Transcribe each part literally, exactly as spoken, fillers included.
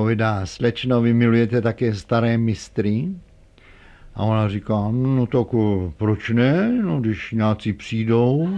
Povídá, slečno, vy milujete také staré mistry? A ona říká, no tak proč ne, no když nějací přijdou.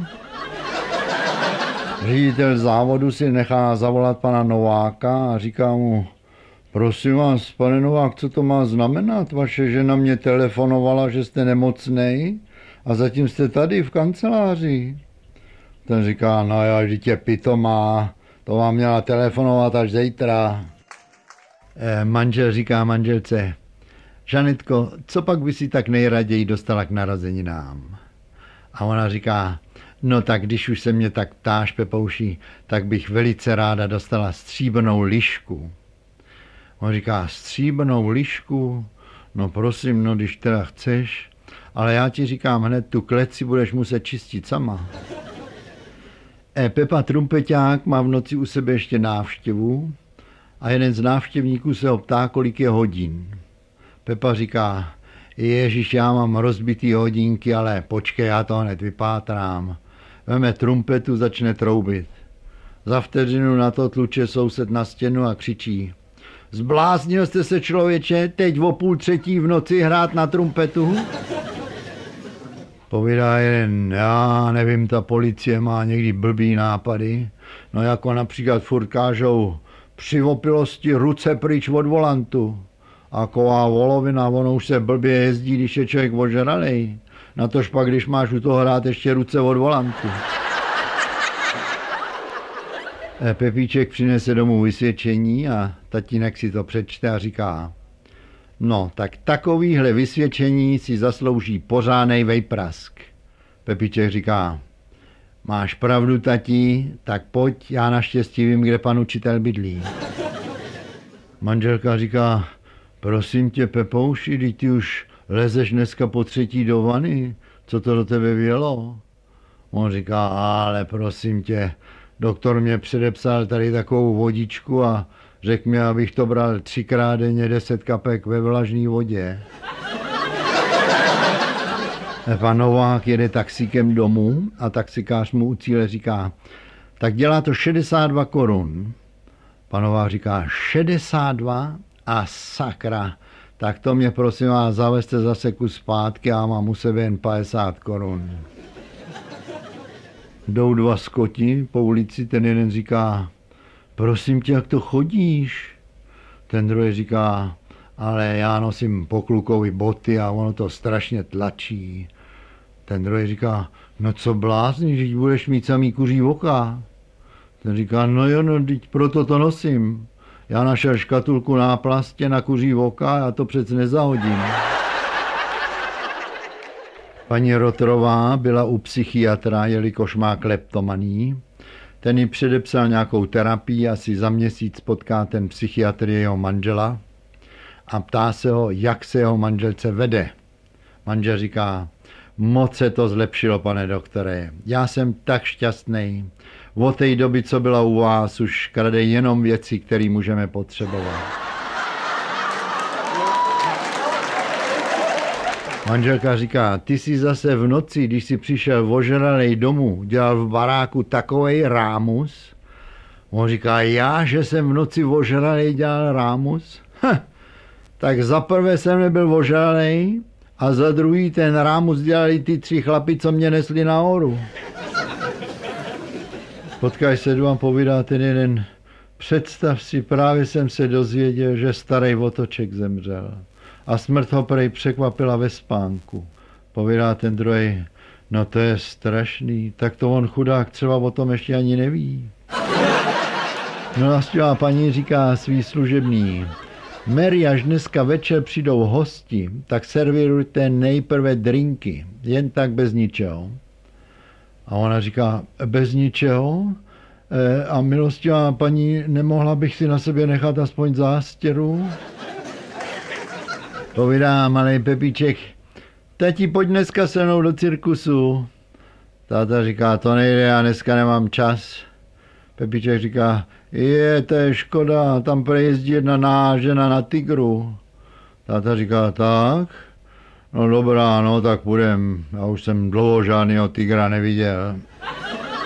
Ředitel závodu si nechá zavolat pana Nováka a říká mu, prosím vás, pane Novák, co to má znamenat? Vaše žena mě telefonovala, že jste nemocnej a zatím jste tady v kanceláři. Ten říká, no jo, dítě pitomá, to vám měla telefonovat až zítra. E, manžel říká manželce, Žanetko, co pak by si tak nejraději dostala k narozeninám? A ona říká, no tak když už se mě tak ptáš, Pepouši, tak bych velice ráda dostala stříbrnou lišku. On říká, stříbrnou lišku? No prosím, no když teda chceš, ale já ti říkám hned, tu klec si budeš muset čistit sama. E, Pepa Trumpeťák má v noci u sebe ještě návštěvu a jeden z návštěvníků se ho ptá, kolik je hodin. Pepa říká, ježiš, já mám rozbitý hodinky, ale počkej, já to hned vypátrám. Veme trumpetu, začne troubit. Za vteřinu na to tluče soused na stěnu a křičí, zbláznil jste se, člověče, teď o půl třetí v noci hrát na trumpetu? Povídá jeden, já nevím, ta policie má někdy blbý nápady, no jako například furt kážou při opilosti ruce pryč od volantu. A ková volovina, ono už se blbě jezdí, když je člověk ožralej. Natož pak, když máš u toho hrát ještě ruce od volantu. Pepíček přinese domů vysvědčení a tatínek si to přečte a říká, no, tak takovýhle vysvědčení si zaslouží pořádnej vejprask. Pepíček říká, máš pravdu, tatí, tak pojď, já naštěstí vím, kde pan učitel bydlí. Manželka říká, prosím tě, Pepouši, když ty už lezeš dneska po třetí do vany, co to do tebe vělo? On říká, ale prosím tě, doktor mě předepsal tady takovou vodičku a řekl mi, abych to bral třikrát denně deset kapek ve vlažné vodě. Pan Novák jede taxíkem domů a taxikář mu u cíle říká, tak dělá to šedesát dva korun. Pan Novák říká, šedesát dva? A sakra, tak to mě prosím vás zavezte zase kus zpátky a mám u sebe jen padesát korun. Jdou dva skoti po ulici, ten jeden říká, prosím tě, jak to chodíš? Ten druhý říká, ale já nosím po klukovi boty a ono to strašně tlačí. Ten druhý říká, no co blázníš, když budeš mít samý kuří oka? Ten říká, no jo, no, teď proto to nosím. Já našel škatulku náplastě na kuří oka, já to přece nezahodím. Paní Rotrová byla u psychiatra, jelikož má kleptomanii. Ten jí předepsal nějakou terapii, asi za měsíc potká ten psychiatr jeho manžela a ptá se ho, jak se jeho manželce vede. Manžel říká, moc se to zlepšilo, pane doktore, já jsem tak šťastný. Od té doby, co byla u vás, už krade jenom věci, které můžeme potřebovat. Manželka říká, ty jsi zase v noci, když jsi přišel ožralej domů, dělal v baráku takovej rámus. On říká, já, že jsem v noci ožralej dělal rámus? Hm, tak za prvé jsem nebyl ožralej a za druhý ten rámus dělali ty tři chlapi, co mě nesli nahoru. Potkaj se, jdu vám povídá ten jeden, představ si, právě jsem se dozvěděl, že starý Votoček zemřel. A smrt ho prej překvapila ve spánku. Povídá ten druhý, no to je strašný, tak to on chudák třeba o tom ještě ani neví. No a paní říká svý služebný, Mary, až dneska večer přijdou hosti, tak servírujte nejprve drinky, jen tak bez ničeho. A ona říká, bez ničeho? E, a milostivá paní, nemohla bych si na sebe nechat aspoň zástěru? Povídá malej Pepíček, tati, pojď dneska se mnou do cirkusu. Táta říká, to nejde, já dneska nemám čas. Pepíček říká, je, to je škoda, tam prejezdí jedna nážena na tygru. Táta říká, tak? No dobrá, no tak půjdem, já už jsem dlouho žádnýho tygra neviděl.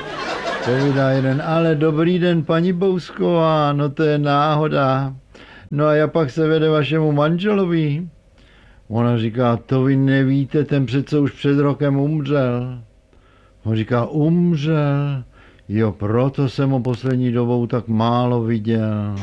Povídá jeden, ale dobrý den, paní Bousková, no to je náhoda. No a jak pak se vede vašemu manželovi? Ona říká, to vy nevíte, ten přece už před rokem umřel. On říká, umřel? Jo, proto jsem ho poslední dobou tak málo viděl.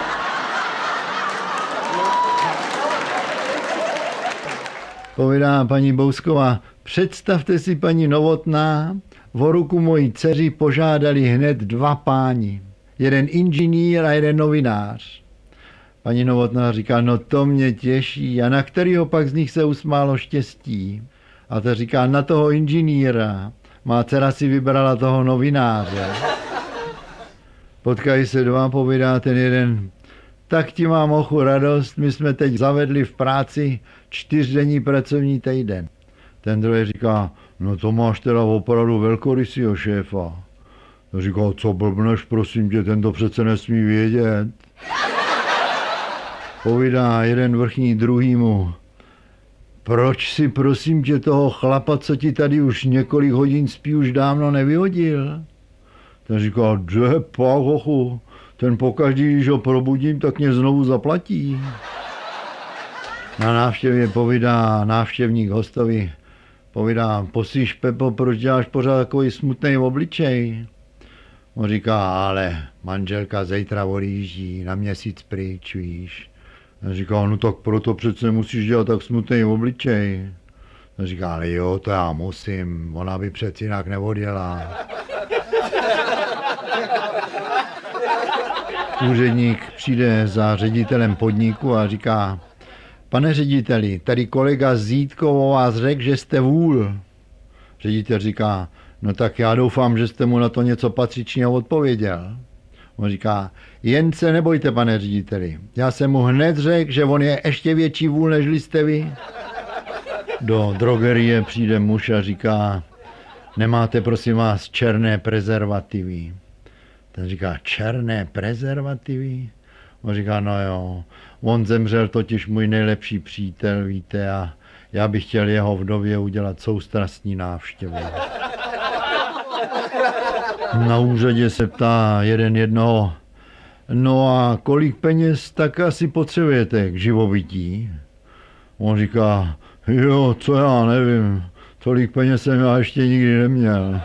Povídá paní Bousková, představte si, paní Novotná, o ruku mojí dceři požádali hned dva páni. Jeden inženýr a jeden novinář. Paní Novotná říká, no to mě těší. A na kterýho pak z nich se usmálo štěstí? A to říká, na toho inženýra. Má dcera si vybrala toho novináře. Potkají se dva, povídá ten jeden, tak ti mám ochu radost, my jsme teď zavedli v práci čtyřdenní pracovní týden. Ten druhý říká, no to máš teda opravdu velkorysýho šéfa. To říká, co blbneš, prosím tě, ten to přece nesmí vědět. Povídá jeden vrchní druhýmu, proč si prosím tě toho chlapa, co ti tady už několik hodin spí, už dávno nevyhodil? Ten říká, že pak hochu, ten pokaždý, když ho probudím, tak mě znovu zaplatí. Na návštěvě povídá návštěvník hostovi, povídá, posíš Pepo, proč děláš pořád takový smutný obličej? On říká, ale manželka zítra odjíždí na měsíc pryč, víš. On říká, no tak proto přece musíš dělat tak smutný obličej. On říká, ale jo, to já musím, ona by přeci jinak neodjela. Úředník přijde za ředitelem podniku a říká, pane řediteli, tady kolega Zítko o vás řekl, že jste vůl. Ředitel říká, no tak já doufám, že jste mu na to něco patřičného odpověděl. On říká, jen se nebojte, pane řediteli, já jsem mu hned řekl, že on je ještě větší vůl, nežli jste vy. Do drogerie přijde muž a říká, nemáte prosím vás černé prezervativy. Ten říká, černé prezervativy? On říká, no jo, on zemřel totiž můj nejlepší přítel, víte, a já bych chtěl jeho vdově udělat soustrastní návštěvu. Na úřadě se ptá jeden jednoho, no a kolik peněz tak asi potřebujete k živobytí? On říká, jo, co já nevím, tolik peněz jsem já ještě nikdy neměl.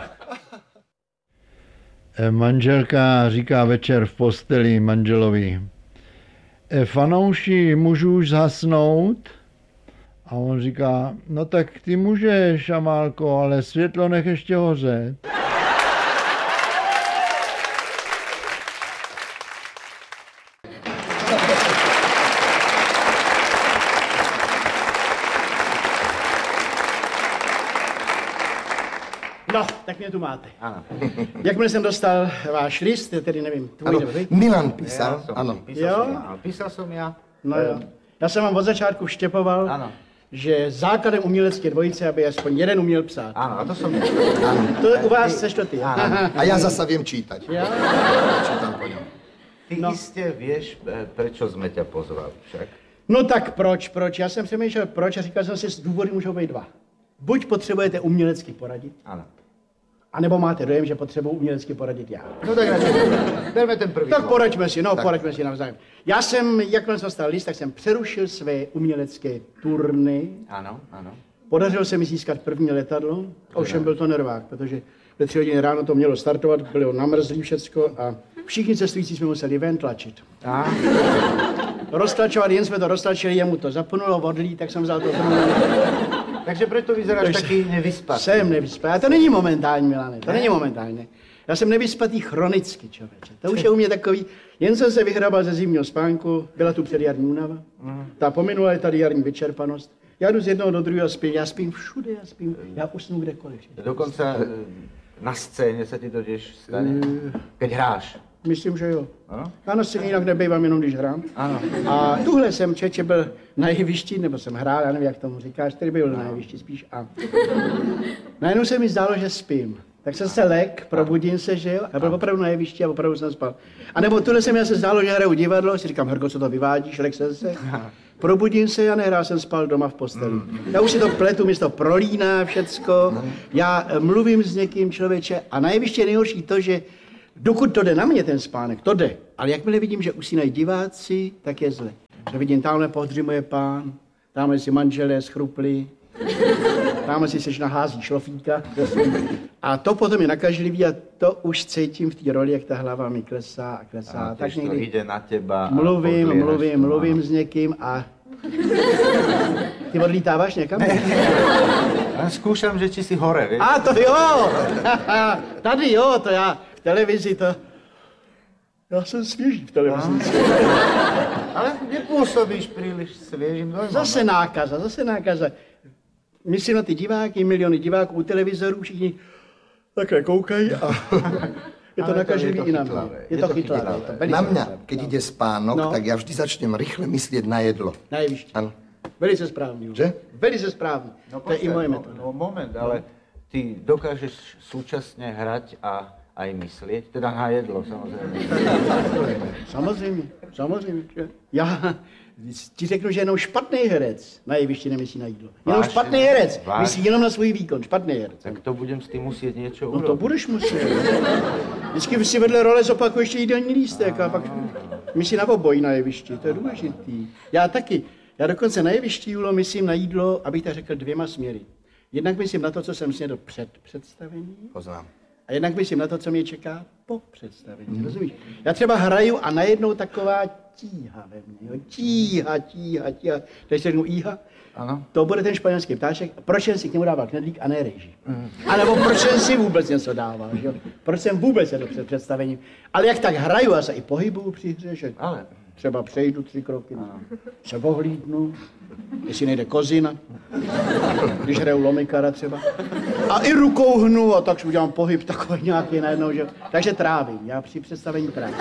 Manželka říká večer v posteli manželovi, fanouši, můžu už zhasnout? A on říká, no tak ty můžeš, Amálko, ale světlo nech ještě hořet. No, tak mě tu máte. Ano. Jakmile jsem dostal váš list, tedy nevím, tvůj Ano, nebo vy? Milan písal, Já, ano. Písal jo? Jsem já. Písal jsem já. No jo. Já jsem vám od začátku vštěpoval, Ano. že základem umělecké dvojice, aby aspoň jeden uměl psát. Ano, a to jsem já. Ano. To u vás seš to ty. Ano. A já zase vím čítať. Já? Čítam po něm. Ty No. jistě víš, prečo jsme tě pozval však. No tak proč, proč? Já jsem přemýšlel proč a říkal jsem si, z důvody můžou být dva. Buď potřebujete umělecky poradit, Ano. anebo máte dojem, že potřebuji umělecky poradit já. No tak radši, jdeme ten první. Tak bod. poraďme si, no Tak. poraďme si navzájem. Já jsem, jakmile jsem dostal list, tak jsem přerušil své umělecké turny. Ano, ano. Podařilo se mi získat první letadlo, ovšem byl to nervák, protože ve tři hodiny ráno to mělo startovat, bylo namrzlý všecko a všichni cestující jsme museli ven tlačit. A? Roztlačovat, jen jsme to roztlačili, jemu to zapnulo, vodlí, tak jsem vzal to první. Takže proto vyzeráš Takže taky nevyspatý. Jsem nevyspatý, a to není momentální, Milane, to ne? není momentálně. Já jsem nevyspatý chronicky, člověče. To už je u mě takový, jen jsem se vyhrabal ze zimního spánku, byla tu předjarní únava, ta pominula je tady jarní vyčerpanost. Já jdu z jednoho do druhého spím, já spím všude, já spím, já usnu kdekoliv. Dokonce eh, na scéně se ti to děž stane, keď hráš. Myslím, že jo. Ano? Já na scéně jinak nebejvám, jenom když hrám. Ano. A tuhle jsem čeče byl na jevišti, nebo jsem hrál, já nevím, jak tomu říkáš, který byl na jevišti spíš. A najednou se mi zdálo, že spím. Tak jsem se lek, probudím se, že jo, a byl opravdu na jevišti a opravdu jsem spal. A nebo tuhle se mi se zdálo, že hraju divadlo, si říkám, Herko, co to vyvádíš, lek jsem se. Probudím se a nehrál jsem spal doma v posteli. Já už si to pletu, mi to prolíná všecko. Já mluvím s někým, člověče, a na jevišti je nejhorší to, že Dokud to jde na mě, ten spánek, to jde. Ale jakmile vidím, že usínají diváci, tak je zle. Že vidím, tamhle pohřimuje pán, tamhle si manželé schrupli, tamhle si sež nahází šlofíka. A to potom je nakažlivý a to už cítím v té roli, jak ta hlava mi klesá a klesá. A tak někdy jde na těba. Mluvím, mluvím, mluvím s někým a... Ty odlítáváš někam? Já zkoušám, že či si hore, víš? A to jo! Tady jo, to já v televizi to... Já jsem svěží v televizi. Ale nepůsobíš příliš svěžím dojmem. Zase nákaza, zase nákaza. Myslím na ty diváky, miliony diváků u televizorů, všichni takhle koukají a je to nakažlivý i na mě. Je to chytlavé. Na mě, keď jde spánok, no. tak já vždy začnem rychle myslet na jedlo. Na jeviště. Ano. Velice správný. Že? Velice správný. No, to je i moje no, metoda. no moment, ale ty dokážeš současně hrať a aj myslet, teda na jedlo samozřejmě. Samozřejmě, samozřejmě. Já ti řeknu, že jenom špatný herec na jevišti nemyslí na jídlo. Jenom Vážně? špatný herec Vážně? myslí jenom na svůj výkon. Špatný herec. Tak to budem s tím muset něco No urobit. to budeš muset. Vždycky si vedle role zopakuješ jídelní lístek a pak myslí na obojí na jevišti. To je důležitý. Já taky. Já dokonce na jevišti, Julo, myslím na jídlo, abych tak řekl, dvěma směry. Jednak myslím na to, co jsem snědl před představením. Poznám. A jednak myslím na to, co mě čeká po představení. Mm. Rozumíš? Já třeba hraju a najednou taková tíha ve mně. Jo? Tíha, tíha, tíha. Když se řeknu íha, ano. To bude ten španělský ptáček. Proč jsem si k němu dával knedlík a ne rejži? Mm. A nebo proč jsem si vůbec něco dával? Jo? Proč jsem vůbec jedl před představením? Ale jak tak hraju, já se i pohybuju při hře, že Ale. třeba přejdu tři kroky, se ohlídnu, jestli nejde kozina, když hraju lomikara třeba. A i rukou hnu a tak udělám pohyb takový nějaký najednou, že... Takže trávím, já při představení trávím.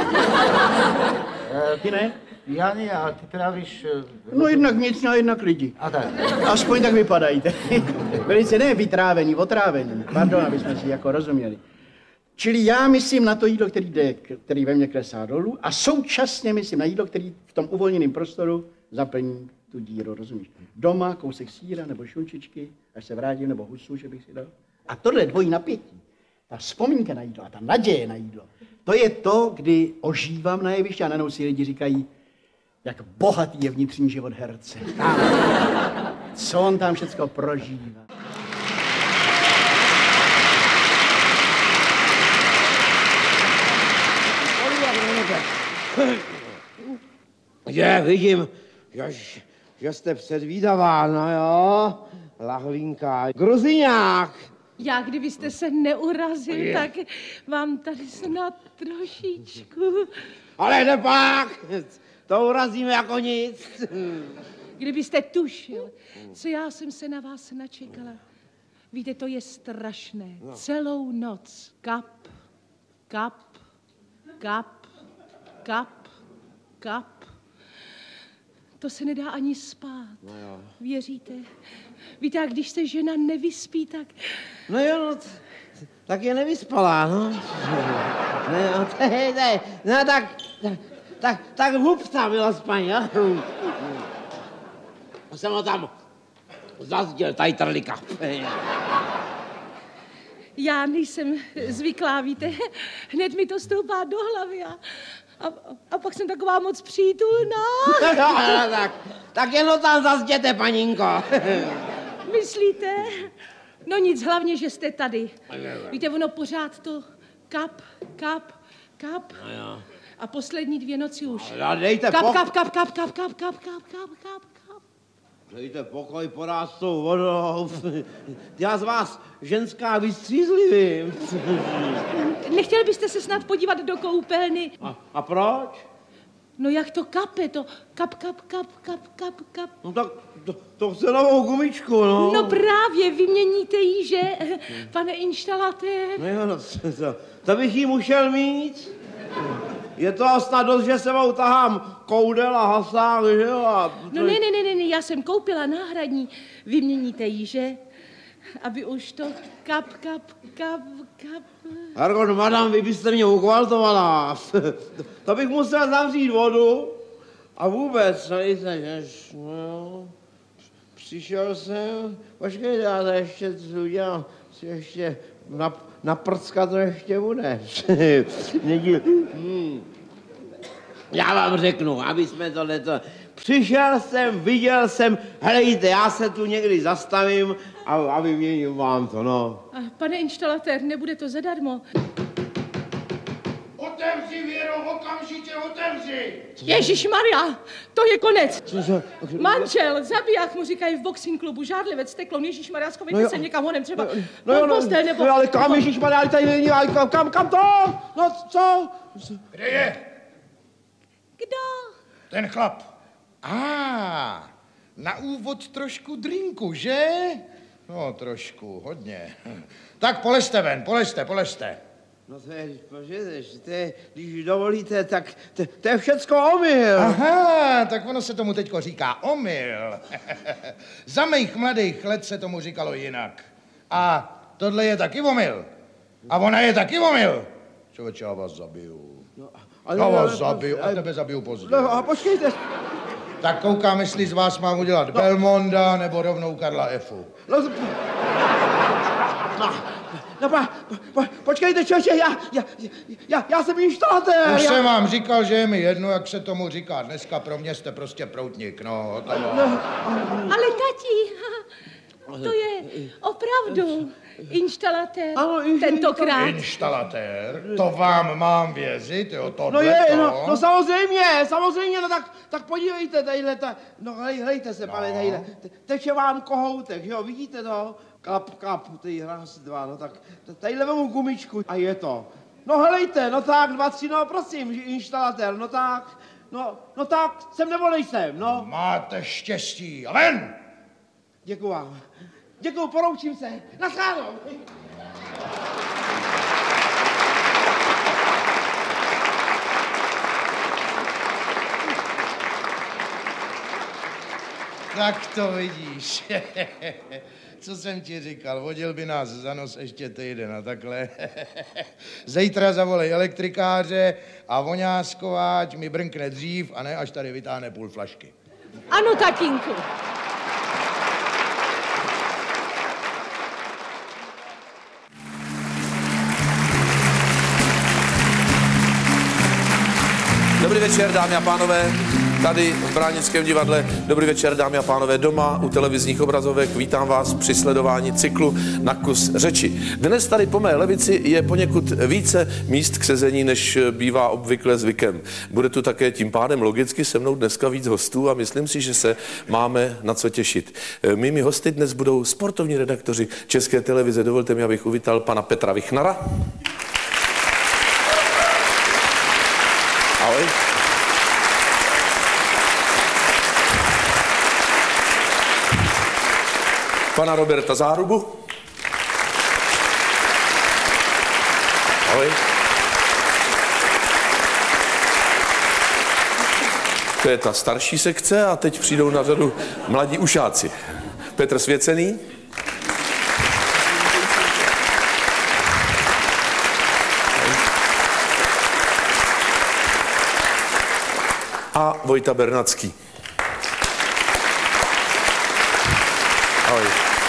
Ty ne? Já ne, ale ty trávíš... No jednak vnitřně a jednak lidi. A tak. Aspoň tak vypadají. Velice ne vytrávení, otrávení. Pardon, aby jsme si jako rozuměli. Čili já myslím na to jídlo, který, jde, který ve mně klesá dolů a současně myslím na jídlo, který v tom uvolněném prostoru zaplní tu díru, rozumíš? Doma kousek sýra nebo šunčičky, až se vrátím, nebo husu, že bych si dal. A tohle dvojí napětí, ta vzpomínka na jídlo a ta naděje na jídlo, to je to, kdy ožívám na jevišti a najednou si lidi říkají, jak bohatý je vnitřní život herce. Co on tam všecko prožívá. Je, vidím, že, že jste předvídavána, jo? Lahvínka, gruziňák. Já, kdybyste se neurazil, je. tak vám tady snad trošičku... Ale nepak, to urazíme jako nic. Kdybyste tušil, co já jsem se na vás načekala. Víte, to je strašné. No. Celou noc kap, kap, kap, kap, kap. To se nedá ani spát. No jo. Věříte? Víte, a když se žena nevyspí, tak... No jo, no, t- tak je nevyspalá, no. Ne, no, te, te, no tak, tak, tak, tak hupta byla spaní, jo. Jsem ho tam zazděl, tady trlika. Já nejsem zvyklá, víte, hned mi to stoupá do hlavy a, a, a pak jsem taková moc přítulná. No, no, tak, tak jenom tam zazděte, paninko. Myslíte? No nic, hlavně, že jste tady. Víte, ono pořád to kap, kap, kap. A poslední dvě noci už. Dejte kap, pok- kap, kap, kap, kap, kap, kap, kap, kap, kap, kap. Dejte pokoj poráz s tou vodou. Já z vás ženská vystřízlivým. Nechtěl byste se snad podívat do koupelny? A, a proč? No jak to kape, to kap, kap, kap, kap, kap, kap. No tak to, to chce novou gumičku, no. No právě, vyměníte jí, že, pane inštalatér? No jo, no, to, to bych jí musel mít. Je to snad dost, že sebou tahám koudel a hasák, že jo? A to... No ne, ne, ne, ne, ne, já jsem koupila náhradní. Vyměníte jí, že? Aby už to kap, kap, kap, kap... Hargon, madam, vy byste mě ukvaltovala. To bych musel zavřít vodu a vůbec, nejste, že... No, přišel jsem, počkejte, já to ještě udělám, si ještě nap, na prcka to ještě bude. Někdy... hmm. Já vám řeknu, aby jsme tohleto... Přišel jsem, viděl jsem, helejte, já se tu někdy zastavím a, a vyměním vám to, no. A pane inštalatér, nebude to zadarmo. Otevři, Věro, okamžitě otevři! Ježišmarja, to je konec. Co, co? Manžel, zabiják mu říkají v boxing klubu, žádlivec, teklon, ježišmarja, schovejte No se někam honem, třeba no jo, pod no, postel, nebo... no ale kam, ježišmarja, ale tady není, ale kam, kam, kam to? No, co? Kde je? Kdo? Ten chlap. A, ah, na úvod trošku drinku, že? No, trošku, hodně. Tak poležte ven, poležte, poležte. No to je, požedeš, to je, když dovolíte, tak to, to je všecko omyl. Aha, tak ono se tomu teďko říká omyl. Za mých mladých let se tomu říkalo jinak. A tohle je taky omyl. A ona je taky omyl. Člověče, já vás zabiju. No, ale, já vás ale, zabiju ale, a tebe zabiju později. No a počkejte. Tak koukám, jestli z vás mám udělat no. Belmonda nebo rovnou Karla Efu. No, no, no pa, po, počkejte, člověče, já, já, já, já jsem inštalatér. Už já... jsem vám říkal, že je mi jedno, jak se tomu říká. Dneska pro mě jste prostě proutník, no, hotovo. No, ale tati, to je opravdu inštalatér, ano, inš, tentokrát. Inštalatér? To vám mám věřit, jo, tohle No je, to. no, no samozřejmě, samozřejmě, no tak, tak podívejte, tadyhle, ta, no hej, hejte se, no. Pane, tadyhle, teče vám kohoutek, jo, vidíte to? Klap, klap, tady raz, dva, no tak, tadyhle vemu gumičku a je to. No helejte, no tak, dva, tři, no prosím, inštalatér, no tak, no, no tak, jsem nebo nejsem, no. Máte štěstí, a ven! Děkuju vám. Děkuju, poroučím se. Naschledanou. Tak to vidíš. Co jsem ti říkal, vodil by nás za nos ještě týden a takhle. Zítra zavolej elektrikáře a voňásková, ať mi brnkne dřív a ne, až tady vytáhne půl flašky. Ano, tatínku. Dobrý večer, dámy a pánové, tady v Bránickém divadle. Dobrý večer, dámy a pánové, doma u televizních obrazovek. Vítám vás při sledování cyklu Na kus řeči. Dnes tady po mé levici je poněkud více míst k sezení, než bývá obvykle zvykem. Bude tu také tím pádem logicky se mnou dneska víc hostů a myslím si, že se máme na co těšit. Mými hosty dnes budou sportovní redaktoři České televize. Dovolte mi, abych uvítal pana Petra Vichnara. Ahoj. Pana Roberta Zárubu. Ahoj. To je ta starší sekce a teď přijdou na řadu mladí ušáci. Petr Svěcený. A Vojta Bernacký. Ahoj.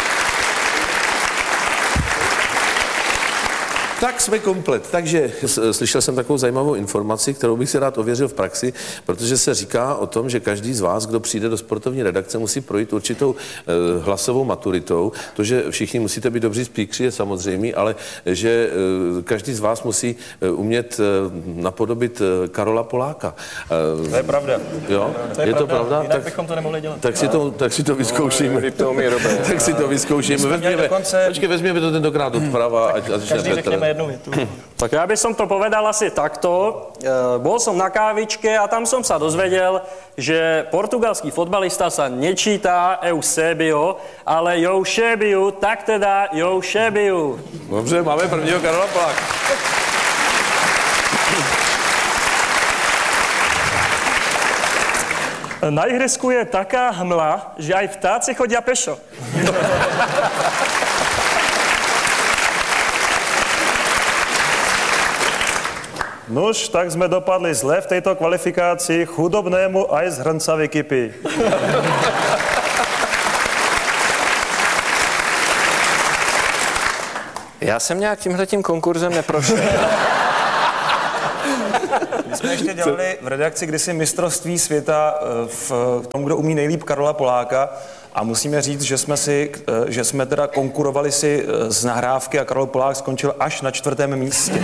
Tak jsme komplet. Takže slyšel jsem takovou zajímavou informaci, kterou bych si rád ověřil v praxi, protože se říká o tom, že každý z vás, kdo přijde do sportovní redakce, musí projít určitou eh, hlasovou maturitou. To, že všichni musíte být dobří speakři, je samozřejmě, ale že eh, každý z vás musí eh, umět eh, napodobit eh, Karola Poláka. Eh, to je pravda. Jo? To je, je pravda. to pravda? Jinak tak, bychom to nemohli dělat. Tak si to, tak si to vyzkoušíme. No, tak si to vyzkoušíme. Vezměme, dokonce... Počkej, vezměme to tentokrát odprava. Ať, ať každý řekněme jednu větu. Tak ja by som to povedal asi takto. E, bol som na kávičke a tam som sa dozvedel, že portugalský fotbalista sa nečítá Eusebio, ale Eusebio, tak teda Eusebio. Dobře, máme prvního Karola Poláka. Na ihrisku je taká hmla, že aj vtáci chodia pešo. Nuž, tak sme dopadli zle v tejto kvalifikácii, chudobnému aj z hrnca vykypí. Já jsem nějak tímhletím konkurzem neprošel. My jsme ještě dělali v redakci kdysi mistrovství světa v tom, kdo umí nejlíp Karola Poláka. A musíme říct, že jsme si, že jsme teda konkurovali si z nahrávky a Karol Polák skončil až na čtvrtém místě.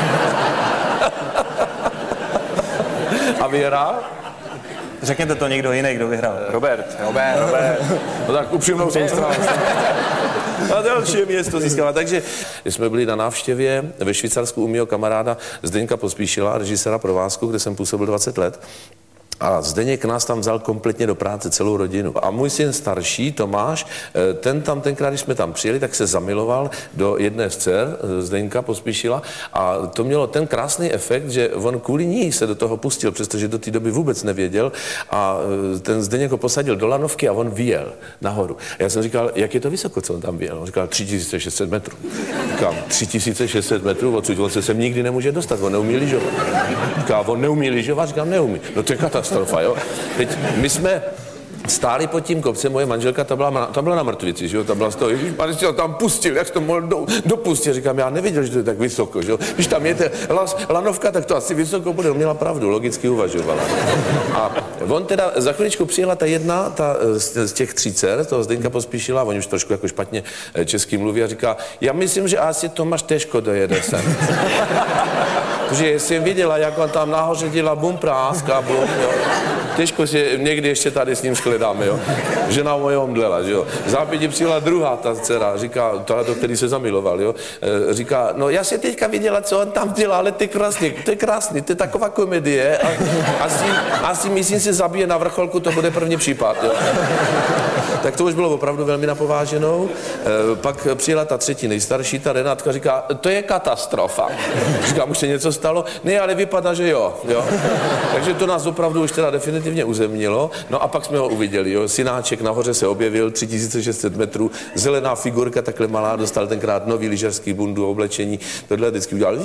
A vyhrál? Řekněte to někdo jiný, kdo vyhrál. Robert. Robert. Robert. No tak upřímnou soustranu. A další město získává. Takže jsme byli na návštěvě ve Švýcarsku u mého kamaráda Zdeňka Pospíšila, režiséra Provázku, kde jsem působil dvacet let. A Zdeněk nás tam vzal kompletně do práce, celou rodinu. A můj syn starší, Tomáš, ten tam tenkrát, když jsme tam přijeli, tak se zamiloval do jedné z dcer, Zdeňka Pospíšila. A to mělo ten krásný efekt, že on kvůli ní se do toho pustil, přestože do té doby vůbec nevěděl. A ten Zdeněk ho posadil do lanovky a on vyjel nahoru. A já jsem říkal, jak je to vysoko, co on tam vyjel? On říkal tři tisíce šest set metrů. Říkám, tři tisíce šest set metrů, odsud on se sem nikdy nemůže dostat, on neumí lyžovat. Říkám, on neumí lyžovat, říkám, neumí. No to je katastrofa, jo. Teď my jsme stáli pod tím kopcem, moje manželka, ta byla, ta byla na mrtvici, že jo, ta byla z toho, ježišpane, si ho tam pustil, jak jsi to mohl do, dopustit, říkám, já nevěděl, že to je tak vysoko, že jo. Když tam je las, lanovka, tak to asi vysoko bude, on měla pravdu, logicky uvažovala. A on teda, za chviličku přijela ta jedna, ta z, z těch tří dcer, toho Zdeňka Pospíšila, on už trošku jako špatně česky mluví a říká, já myslím, že asi Tomáš těžko dojede sem. Protože jsem viděla, jak on tam nahoře dělá bum práska, bum, jo. Těžko si někdy ještě tady s ním shledáme, jo. Žena moje omdlela, že jo. Zápětí přijela druhá ta dcera, říká, ta, do který se zamiloval, jo. E, říká, no já si teďka viděla, co on tam dělá, ale to je krásný, to je krásný, to je taková komedie. A, asi, asi myslím si zabije na vrcholku, to bude první případ, jo. Tak to už bylo opravdu velmi napováženou. E, pak přijela ta třetí nejstarší, ta Renátka, říká, to je katastrofa. Říkám, už se něco stalo? Ne, ale vypadá, že jo, jo. Takže to nás opravdu už teda definitivně uzemnilo. No a pak jsme ho uviděli, jo. Synáček nahoře se objevil, tři tisíce šest set metrů, zelená figurka, takhle malá, dostal tenkrát nový lyžařský bundu, oblečení, tohle vždycky udělal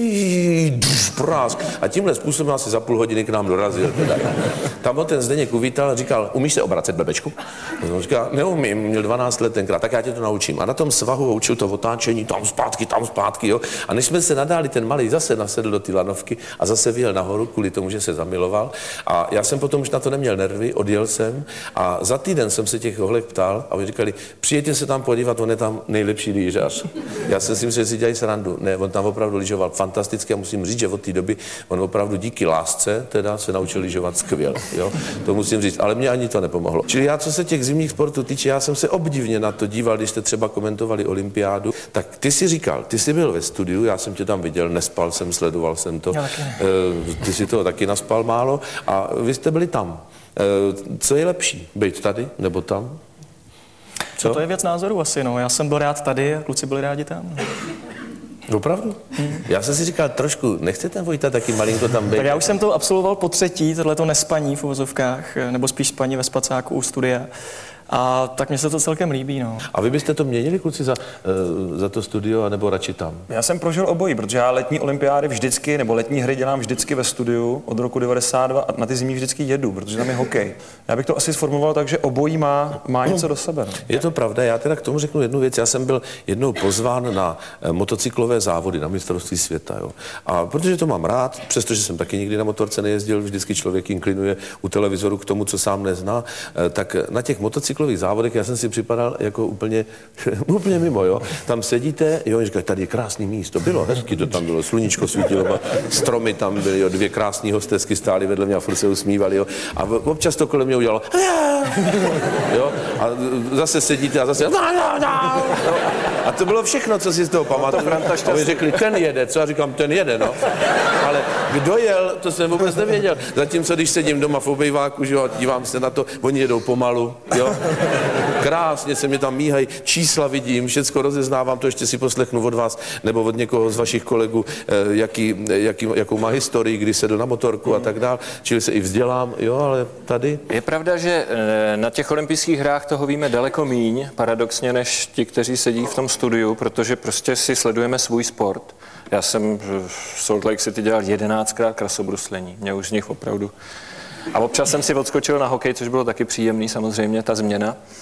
prásk a tímhle způsobem asi za půl hodiny k nám dorazil. Teda. Tam ho ten Zdeněk uvítal a říkal, umíš se obracet, blbečku? On říká, neumím, měl dvanáct let tenkrát, tak já tě to naučím. A na tom svahu ho učil to otáčení, tam zpátky, tam zpátky, jo. A než jsme se nadáli, ten malý zase nasedl do té lanovky a zase vyjel nahoru kvůli tomu, že se zamiloval. A já jsem potom už na to neměl nervy, odjel jsem a za týden jsem se těch holek ptal a oni říkali, přijďte se tam podívat, on je tam nejlepší lyžař. Já jsem si myslel, že si dělají srandu. Ne, on tam opravdu lyžoval fantasticky a musím říct, že od té doby on opravdu díky lásce teda se naučil lyžovat skvěle, jo. To musím říct, ale mě ani to nepomohlo. Čili já, co se těch zimních sportů týče, já jsem se obdivně na to díval, když jste třeba komentovali olympiádu, tak ty si říkal, ty jsi byl ve studiu, já jsem tě tam viděl, nespal jsem, sledoval jsem to. Ty si toho taky naspal málo a vy jste byli tam. Co je lepší, být tady nebo tam? Co? No to je věc názoru asi, no. Já jsem byl rád tady a kluci byli rádi tam. Opravdu? Hmm. Já jsem si říkal trošku, nechce ten Vojta taky malinko tam být? Tak já už jsem to absolvoval po třetí, tohleto nespaní v uvozovkách, nebo spíš spaní ve spacáku u studia. A tak mně se to celkem líbí, no. A vy byste to měnili, kluci, za, uh, za to studio, anebo radši tam? Já jsem prožil obojí, protože já letní olympiády vždycky, nebo letní hry dělám vždycky ve studiu od roku devadesát dva a na ty zimní vždycky jedu, protože tam je hokej. Já bych to asi sformuloval tak, že obojí má, má něco do sebe. No. Je to pravda, já teda k tomu řeknu jednu věc. Já jsem byl jednou pozván na motocyklové závody, na mistrovství světa, jo. A protože to mám rád, přestože jsem taky nikdy na motorce nejezdil, vždycky člověk inklinuje u televizoru k tomu, co sám nezná, tak na těch motocyklech závodech, já jsem si připadal jako úplně, úplně mimo, jo. Tam sedíte, jo, říkají, tady je krásný místo, bylo hezky, to tam bylo, sluníčko svítilo, stromy tam byly, jo, dvě krásné hostesky stály vedle mě a furt se usmívali, jo. A občas to kolem mě udělalo, jo, a zase sedíte a zase, jo. A to bylo všechno, co si z toho pamatuju. A oni řekli, ten jede, co já říkám, ten jede, no. Ale kdo jel, to jsem vůbec nevěděl. Zatímco, když sedím doma v obejváku, že jo, dívám se na to, oni jedou pomalu, jo. Krásně se mi tam míhají, čísla vidím, všecko rozeznávám, to ještě si poslechnu od vás nebo od někoho z vašich kolegů, jaký, jaký, jakou má historii, kdy se jdu na motorku a tak dál, čili se i vzdělám, jo, ale tady... Je pravda, že na těch olympijských hrách toho víme daleko míň, paradoxně, než ti, kteří sedí v tom studiu, protože prostě si sledujeme svůj sport. Já jsem v Salt Lake City dělal jedenáctkrát krasobruslení, mě už z nich opravdu... A občas jsem si odskočil na hokej, což bylo taky příjemný, samozřejmě, ta změna.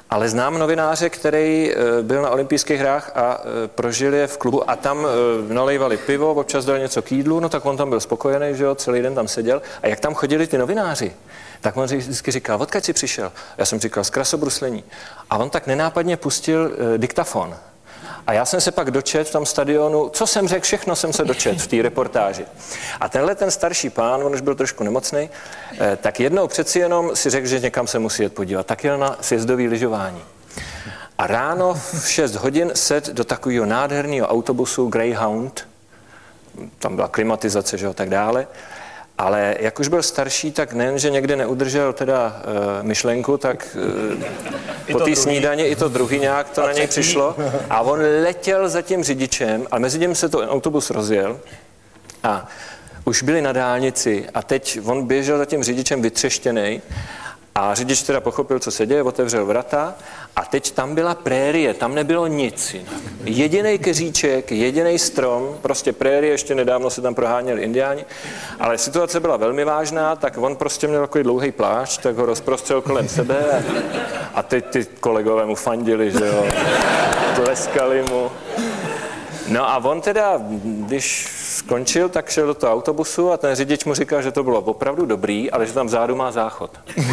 Ale znám novináře, který byl na olympijských hrách a prožil je v klubu a tam nalejvali pivo, občas dal něco k jídlu, no tak on tam byl spokojený, že jo, celý den tam seděl. A jak tam chodili ty novináři, tak on vždycky říkal, odkud jsi přišel? Já jsem říkal, z krasobruslení. A on tak nenápadně pustil diktafon. A já jsem se pak dočet v tom stadionu, co jsem řekl, všechno jsem se dočet v té reportáži. A tenhle ten starší pán, on už byl trošku nemocný, tak jednou přeci jenom si řekl, že někam se musí jet podívat. Tak jel na sjezdový lyžování. A ráno v šest hodin set do takového nádherného autobusu Greyhound, tam byla klimatizace, že jo, tak dále. Ale jak už byl starší, tak nejen, že někde neudržel teda e, myšlenku, tak e, po té snídani i to druhý nějak to a na něj přišlo. A on letěl za tím řidičem, ale mezi tím se to autobus rozjel a už byli na dálnici a teď on běžel za tím řidičem vytřeštěnej a řidič teda pochopil, co se děje, otevřel vrata a teď tam byla prérie, tam nebylo nic jinak. Jedinej keříček, jedinej strom, prostě prérie, ještě nedávno se tam proháněli indiáni, ale situace byla velmi vážná, tak on prostě měl takový dlouhý plášť, tak ho rozprostřel kolem sebe a, a teď ty kolegové mu fandili, že jo, tleskali mu. No a on teda, když skončil, tak šel do toho autobusu a ten řidič mu říkal, že to bylo opravdu dobrý, ale že tam vzadu má záchod.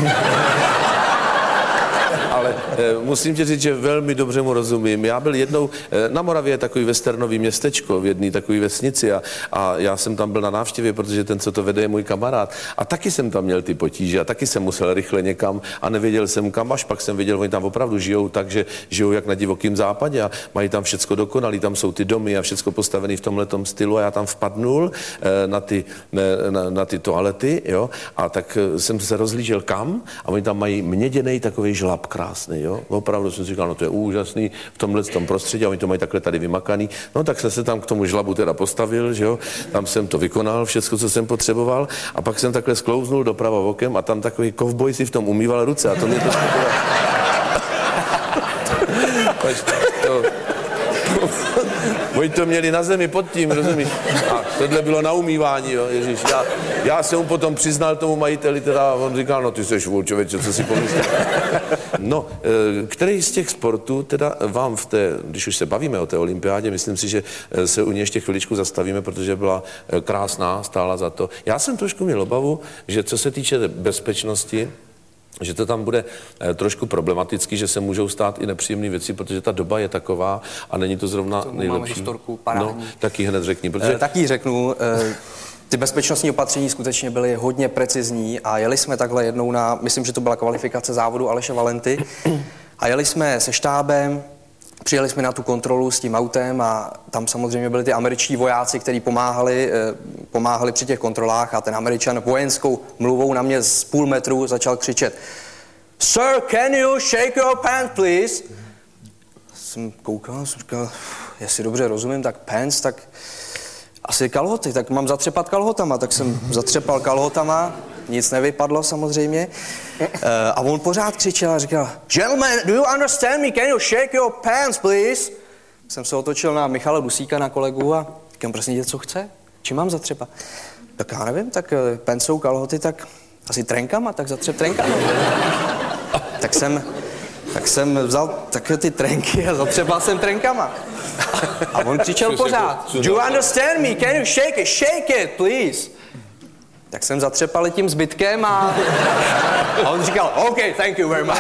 Ale e, musím ti říct, že velmi dobře mu rozumím. Já byl jednou, e, na Moravě je takový westernový městečko v jedné takové vesnici a, a já jsem tam byl na návštěvě, protože ten, co to vede, je můj kamarád. A taky jsem tam měl ty potíže a taky jsem musel rychle někam a nevěděl jsem kam, až pak jsem věděl, oni tam opravdu žijou tak, že žijou jak na divokém západě a mají tam všecko dokonalý, tam jsou ty domy a všecko postavené v tomhletom stylu a já tam vpadnul e, na, ty, e, na, na ty toalety, jo, a tak e, jsem se rozhlížel kam a oni tam mají měděnej takový žlab krásný, jo. Opravdu jsem si říkal, no to je úžasný v tomhle tom prostředí a oni to mají takhle tady vymakaný. No tak jsem se tam k tomu žlabu teda postavil, že jo. Tam jsem to vykonal, všecko, co jsem potřeboval a pak jsem takhle sklouznul doprava okem a tam takový kovboj si v tom umýval ruce a to mě to to... Oni to měli na zemi pod tím, rozumíš? A tohle bylo na umývání, jo, ježiš. Já, já jsem mu potom přiznal tomu majiteli, teda on říkal, no ty seš vůl, člověče, co si pomyslel. No, který z těch sportů teda vám v té, když už se bavíme o té olympiádě, myslím si, že se u ní ještě chviličku zastavíme, protože byla krásná, stála za to. Já jsem trošku měl obavu, že co se týče bezpečnosti, že to tam bude trošku problematický, že se můžou stát i nepříjemné věci, protože ta doba je taková a není to zrovna to nejlepší. Máme historku parádní. No, taky hned řekni, protože... E, taky řeknu, e, ty bezpečnostní opatření skutečně byly hodně precizní a jeli jsme takhle jednou na, myslím, že to byla kvalifikace závodu Aleše Valenty a jeli jsme se štábem, přijeli jsme na tu kontrolu s tím autem a tam samozřejmě byli ty američtí vojáci, kteří pomáhali, pomáhali při těch kontrolách a ten Američan vojenskou mluvou na mě z půl metru začal křičet Sir, can you shake your pants, please? Jsem koukal, jsem říkal, jestli dobře rozumím, tak pants, tak asi kalhoty, tak mám zatřepat kalhotama, tak jsem zatřepal kalhotama, nic nevypadlo samozřejmě. Uh, a on pořád křičel a říkal, gentlemen, do you understand me? Can you shake your pants, please? Jsem se otočil na Michala Dusíka, na kolegu a říkám, prosím tě, co chce? Čím mám zatřepat? Tak já nevím, tak uh, pants jsou kalhoty, tak asi trenkama, tak zatřep trenkama. tak jsem, tak jsem vzal takové ty trenky a zatřepal jsem trenkama. A on křičel pořád, do you understand me? Can you shake it? Shake it, please. Tak jsem zatřepal tím zbytkem a, a on říkal, OK, thank you very much.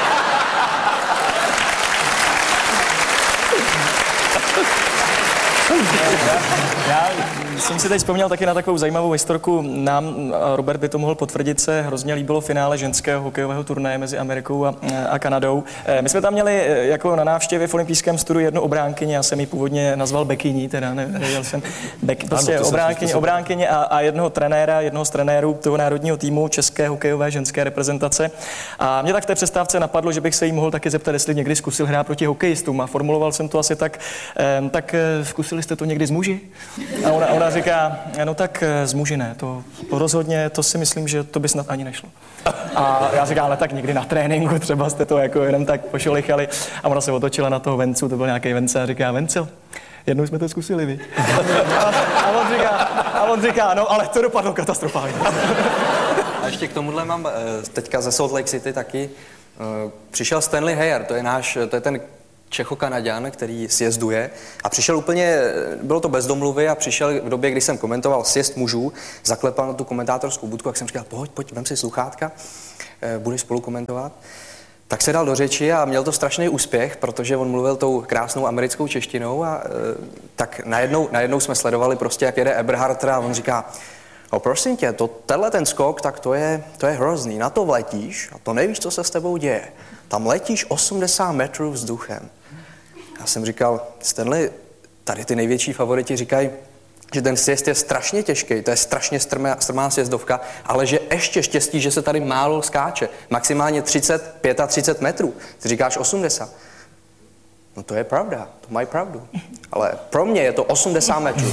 Já jsem si teď vzpomněl taky na takovou zajímavou historku. Nám, a Robert by to mohl potvrdit, se hrozně líbilo finále ženského hokejového turnaje mezi Amerikou a, a Kanadou. My jsme tam měli jako na návštěvě v olympijském studiu jednu obránkyni, já jsem ji původně nazval bekyní, teda nevěděl jsem, bek, prostě ano, obránkyni, obránkyni a, a jednoho trenéra, jednoho z trenérů toho národního týmu české hokejové ženské reprezentace. A mě tak v té přestávce napadlo, že bych se jí mohl taky zeptat, jestli někdy zkusil hrát proti hokejistům a formuloval jsem to asi tak, tak zkusili jste to někdy s muži? A ona, ona říká, no tak z muži ne, to, to rozhodně, to si myslím, že to by snad ani nešlo. A já říkám, ale tak někdy na tréninku, třeba jste to jako jenom tak pošolichali. A ona se otočila na toho Vencu, to byl nějaký Vence a říká, Vencel, jednou jsme to zkusili, vy. A, a, on říká, a on říká, no ale to dopadlo katastrofálně. A ještě k tomuhle mám teďka ze Salt Lake City taky Přišel Stanley Hayer, to je náš, to je ten Čechokanaďan, který sjezduje a přišel úplně, bylo to bez domluvy a přišel v době, kdy jsem komentoval sjezd mužů, zaklepal na tu komentátorskou budku, jak jsem říkal, pojď, pojď, vem si sluchátka, budeš spolu komentovat. Tak se dal do řeči a měl to strašný úspěch, protože on mluvil tou krásnou americkou češtinou a tak najednou, najednou jsme sledovali prostě, jak jede Eberharter a on říká, no prosím tě, to, tenhle ten skok, tak to je, to je hrozný, na to vletíš a to nevíš, co se s tebou děje. Tam letíš osmdesát metrů vzduchem. Já jsem říkal, Stanley, tady ty největší favoriti říkají, že ten sjezd je strašně těžký, to je strašně strmá, strmá sjezdovka, ale že ještě štěstí, že se tady málo skáče. Maximálně třicet, třicet pět metrů. Ty říkáš osmdesát. No to je pravda, to mají pravdu. Ale pro mě je to osmdesát metrů.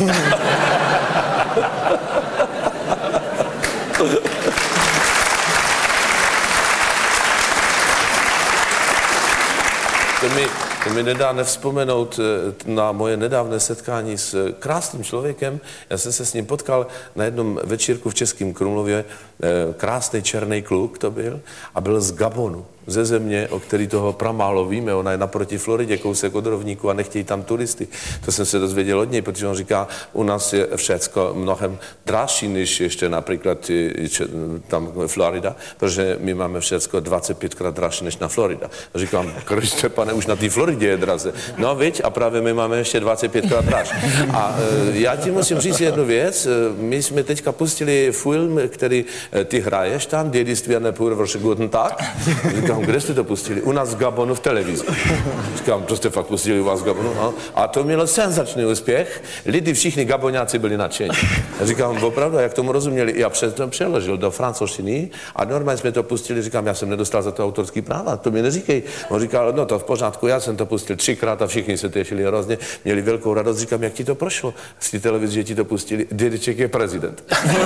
To mi, to mi nedá nevzpomenout na moje nedávné setkání s krásným člověkem. Já jsem se s ním potkal na jednom večírku v Českém Krumlově. Krásný černý kluk to byl a byl z Gabonu, ze země, o který toho pramálo víme. Ona je naproti Floridě, kousek od rovníku a nechtějí tam turisty. To jsem se dozvěděl od něj, protože on říká, u nás je všecko mnohem dražší, než ještě například tam Florida, protože my máme všecko dvacet pětkrát dražší než na Florida. A říkám, Kriste pane, už na té Floridě je draze. No viď, a právě my máme ještě dvacet pětkrát draž. A e, já ti musím říct jednu věc. My jsme teďka pustili film, který ty hraješ tam, dědictví a nepůjde guten Tag. Říkám, kde jste to pustili? U nás v Gabonu v televizi. Říkám, to jste fakt pustili u vás v Gabonu? No. A to mělo senzační úspěch. Lidi, všichni Gaboňáci byli nadšení. Já říkám, opravdu, jak tomu rozuměli? Já před to přeložil do francouzštiny a normálně jsme to pustili. Říkám, já jsem nedostal za to autorský práva, to mi neříkej. On říkal, no to v pořádku, já jsem to pustil třikrát a všichni se těšili hrozně, měli velkou radost. Říkám, jak ti to prošlo? Z té televize, že ti to pustili, dědeček je prezident.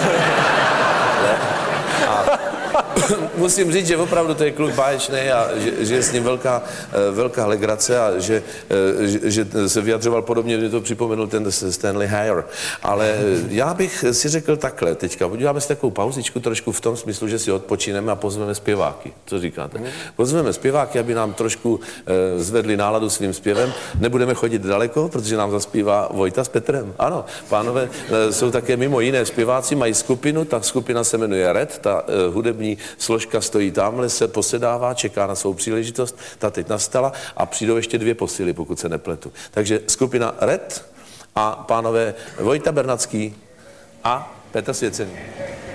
Musím říct, že opravdu to je kluk báječný a že, že je s ním velká, velká legrace a že, že, že se vyjadřoval podobně, že to připomenul ten Stanley Hayer. Ale já bych si řekl takhle teďka, uděláme si takovou pauzičku trošku v tom smyslu, že si odpočineme a pozveme zpěváky. Co říkáte? Pozveme zpěváky, aby nám trošku zvedli náladu svým zpěvem. Nebudeme chodit daleko, protože nám zaspívá Vojta s Petrem. Ano, pánové jsou také mimo jiné zpěváci, mají skupinu, ta skupina se jmenuje Red, ta hudební složka stojí tamhle, se posedává, čeká na svou příležitost, ta teď nastala a přijdou ještě dvě posily, pokud se nepletu. Takže skupina Red a pánové Vojta Bernacký a Petr Svěcený.